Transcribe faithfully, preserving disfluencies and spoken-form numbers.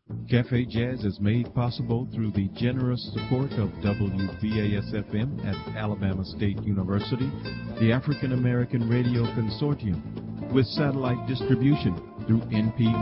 Cafe Jazz is made possible through the generous support of W B A S F M at Alabama State University, the African American Radio Consortium, with satellite distribution through N P